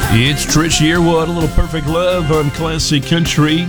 It's Trish Yearwood, a little Perfect Love on Classic Country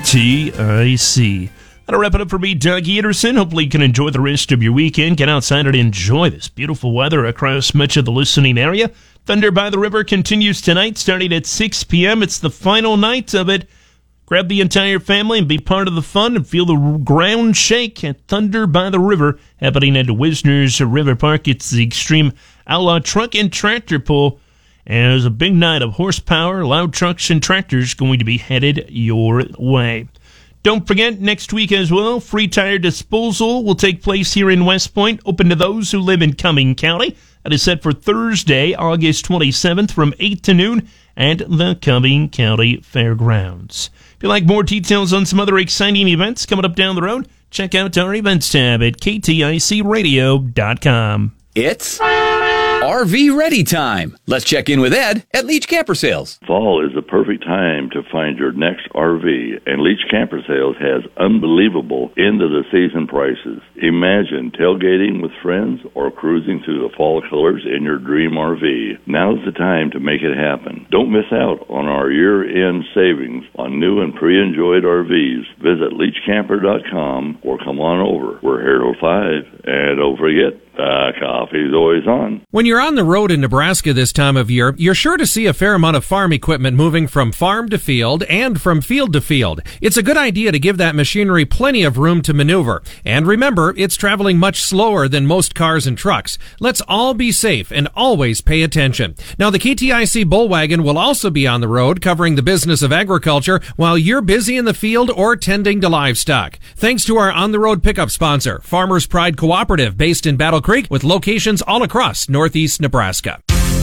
KTIC. That'll wrap it up for me, Doug Anderson. Hopefully you can enjoy the rest of your weekend. Get outside and enjoy this beautiful weather across much of the listening area. Thunder by the River continues tonight, starting at 6 p.m. It's the final night of it. Grab the entire family and be part of the fun and feel the ground shake at Thunder by the River, happening at Wisner's River Park. It's the Extreme Outlaw Truck and Tractor Pull. And there's a big night of horsepower, loud trucks, and tractors going to be headed your way. Don't forget, next week as well, free tire disposal will take place here in West Point, open to those who live in Cumming County. That is set for Thursday, August 27th from 8 to noon at the Cumming County Fairgrounds. If you'd like more details on some other exciting events coming up down the road, check out our events tab at kticradio.com. It's RV Ready Time. Let's check in with Ed at Leach Camper Sales. Fall is the perfect time to find your next RV, and Leach Camper Sales has unbelievable end-of-the-season prices. Imagine tailgating with friends or cruising through the fall colors in your dream RV. Now's the time to make it happen. Don't miss out on our year-end savings on new and pre-enjoyed RVs. Visit leachcamper.com or come on over. We're here till 5, and don't forget, coffee's always on. When you're on the road in Nebraska this time of year, you're sure to see a fair amount of farm equipment moving from farm to field and from field to field. It's a good idea to give that machinery plenty of room to maneuver. And remember, it's traveling much slower than most cars and trucks. Let's all be safe and always pay attention. Now, the KTIC Bullwagon will also be on the road covering the business of agriculture while you're busy in the field or tending to livestock. Thanks to our on-the-road pickup sponsor, Farmers Pride Cooperative, based in Battle Creek, with locations all across northeast Nebraska.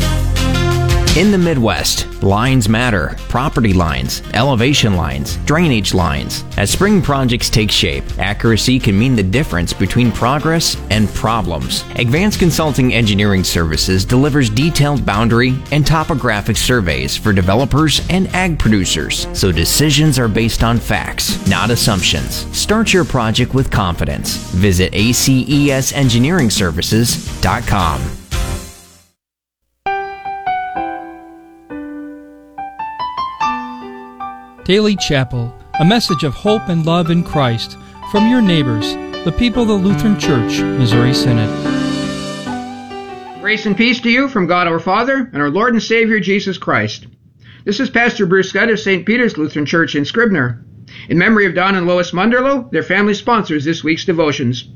In the Midwest, lines matter. Property lines, elevation lines, drainage lines. As spring projects take shape, accuracy can mean the difference between progress and problems. Advanced Consulting Engineering Services delivers detailed boundary and topographic surveys for developers and ag producers, so decisions are based on facts, not assumptions. Start your project with confidence. Visit ACESengineeringservices.com. Daily Chapel, a message of hope and love in Christ from your neighbors, the people of the Lutheran Church, Missouri Synod. Grace and peace to you from God our Father and our Lord and Savior Jesus Christ. This is Pastor Bruce Scott of St. Peter's Lutheran Church in Scribner. In memory of Don and Lois Munderloh, their family sponsors this week's devotions.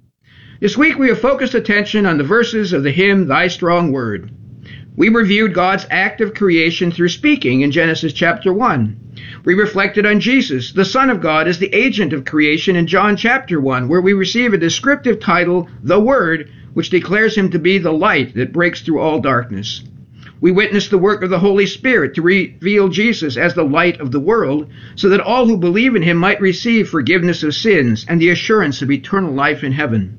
This week we have focused attention on the verses of the hymn, Thy Strong Word. We reviewed God's act of creation through speaking in Genesis chapter 1. We reflected on Jesus, the Son of God, as the agent of creation in John chapter 1, where we receive a descriptive title, The Word, which declares him to be the light that breaks through all darkness. We witnessed the work of the Holy Spirit to reveal Jesus as the light of the world, so that all who believe in him might receive forgiveness of sins and the assurance of eternal life in heaven.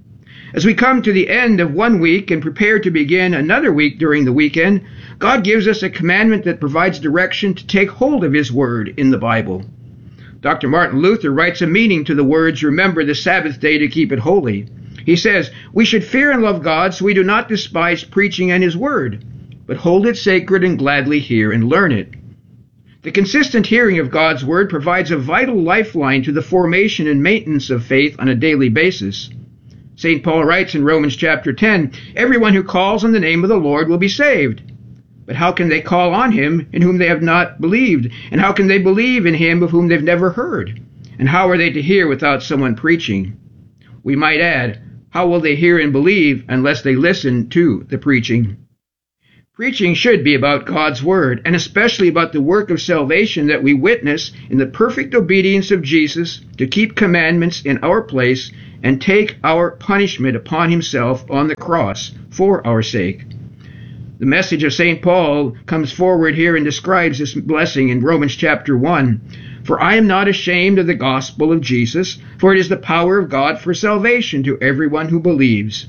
As we come to the end of one week and prepare to begin another week during the weekend, God gives us a commandment that provides direction to take hold of his word in the Bible. Dr. Martin Luther writes a meaning to the words, remember the Sabbath day to keep it holy. He says, we should fear and love God so we do not despise preaching and his word, but hold it sacred and gladly hear and learn it. The consistent hearing of God's word provides a vital lifeline to the formation and maintenance of faith on a daily basis. St. Paul writes in Romans chapter 10, everyone who calls on the name of the Lord will be saved. But how can they call on him in whom they have not believed? And how can they believe in him of whom they've never heard? And how are they to hear without someone preaching? We might add, how will they hear and believe unless they listen to the preaching? Preaching should be about God's word, and especially about the work of salvation that we witness in the perfect obedience of Jesus to keep commandments in our place and take our punishment upon himself on the cross for our sake. The message of St. Paul comes forward here and describes this blessing in Romans chapter 1. For I am not ashamed of the gospel of Jesus, for it is the power of God for salvation to everyone who believes.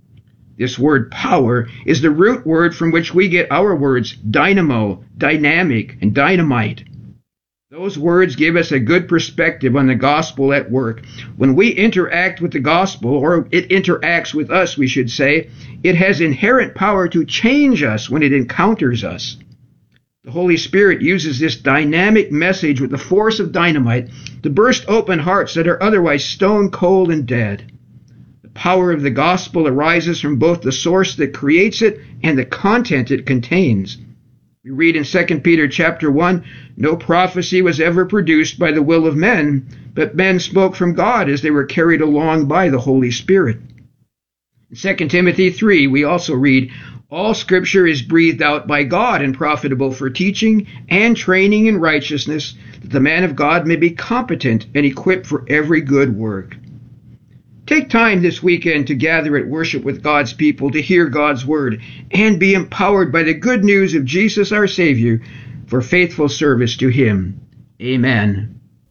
This word power is the root word from which we get our words dynamo, dynamic, and dynamite. Those words give us a good perspective on the gospel at work. When we interact with the gospel, or it interacts with us, we should say, it has inherent power to change us when it encounters us. The Holy Spirit uses this dynamic message with the force of dynamite to burst open hearts that are otherwise stone cold and dead. The power of the gospel arises from both the source that creates it and the content it contains. We read in 2 Peter chapter 1, "No prophecy was ever produced by the will of men, but men spoke from God as they were carried along by the Holy Spirit." In 2 Timothy 3, we also read, "All Scripture is breathed out by God and profitable for teaching and training in righteousness, that the man of God may be competent and equipped for every good work." Take time this weekend to gather at worship with God's people to hear God's Word and be empowered by the good news of Jesus our Savior for faithful service to Him. Amen.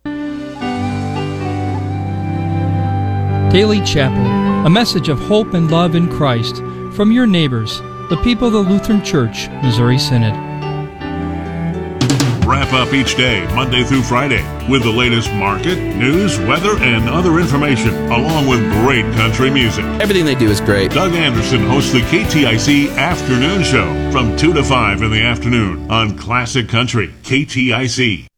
Daily Chapel, a message of hope and love in Christ from your neighbors, the people of the Lutheran Church, Missouri Synod. Wrap up each day, Monday through Friday, with the latest market, news, weather, and other information, along with great country music. Everything they do is great. Doug Anderson hosts the KTIC Afternoon Show from 2 to 5 in the afternoon on Classic Country, KTIC.